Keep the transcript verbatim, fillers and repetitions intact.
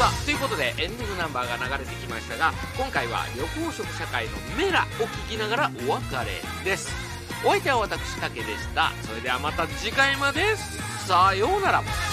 さあということでエンディングナンバーが流れてきましたが、今回は緑黄色社会のメラを聞きながらお別れです。お相手は私、竹でした。それではまた次回まで、さようなら。